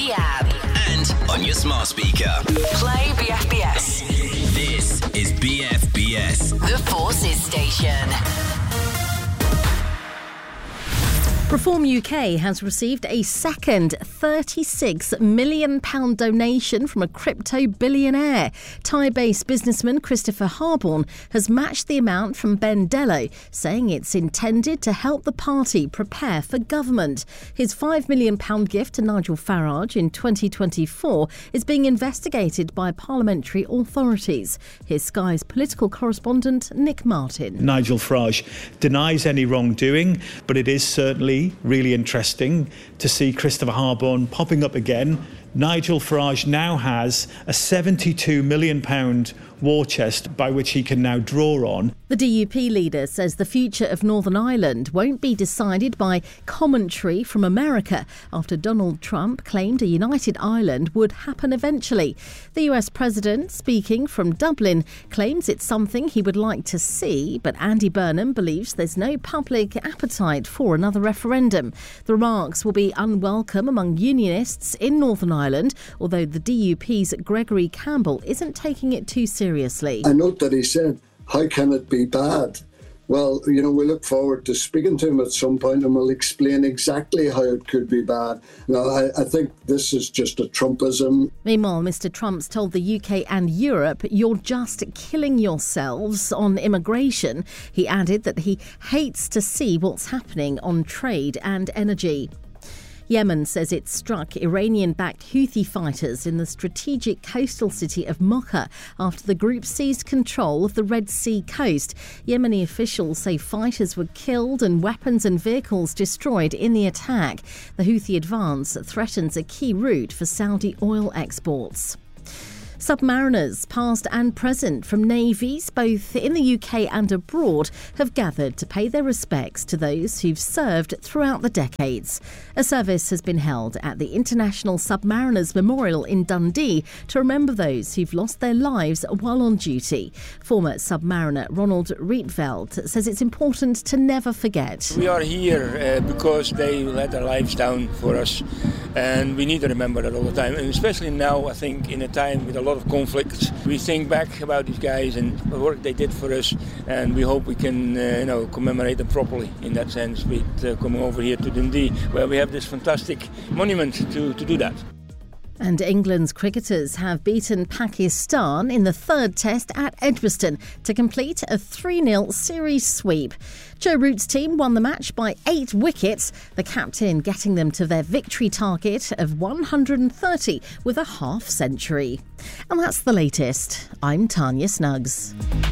the app. And on your smart speaker. Play BFBS. This is BFBS. The Forces Station. Reform UK has received a second £36 million donation from a crypto billionaire. Thai-based businessman Christopher Harborne has matched the amount from Ben Dello, saying it's intended to help the party prepare for government. His £5 million gift to Nigel Farage in 2024 is being investigated by parliamentary authorities. Here's Sky's political correspondent Nick Martin. Nigel Farage denies any wrongdoing, but it is certainly really interesting to see Christopher Harborne popping up again. Nigel Farage now has a £72 million war chest by which he can now draw on. The DUP leader says the future of Northern Ireland won't be decided by commentary from America after Donald Trump claimed a united Ireland would happen eventually. The US president, speaking from Dublin, claims it's something he would like to see, but Andy Burnham believes there's no public appetite for another referendum. The remarks will be unwelcome among unionists in Northern Ireland, although the DUP's Gregory Campbell isn't taking it too seriously. I note that he said, how can it be bad? Well, we look forward to speaking to him at some point and we'll explain exactly how it could be bad. Now, I think this is just a Trumpism. Meanwhile, Mr Trump's told the UK and Europe, you're just killing yourselves on immigration. He added that he hates to see what's happening on trade and energy. Yemen says it struck Iranian-backed Houthi fighters in the strategic coastal city of Mocha after the group seized control of the Red Sea coast. Yemeni officials say fighters were killed and weapons and vehicles destroyed in the attack. The Houthi advance threatens a key route for Saudi oil exports. Submariners, past and present, from navies both in the UK and abroad have gathered to pay their respects to those who've served throughout the decades. A service has been held at the International Submariners Memorial in Dundee to remember those who've lost their lives while on duty. Former submariner Ronald Rietveld says it's important to never forget. We are here because they let their lives down for us, and we need to remember that all the time, and especially now, I think, in a time with a lot of conflicts. We think back about these guys and the work they did for us, and we hope we can commemorate them properly in that sense with coming over here to Dundee, where we have this fantastic monument to do that. And England's cricketers have beaten Pakistan in the third test at Edgbaston to complete a 3-0 series sweep. Joe Root's team won the match by 8 wickets, the captain getting them to their victory target of 130 with a half-century. And that's the latest. I'm Tanya Snuggs.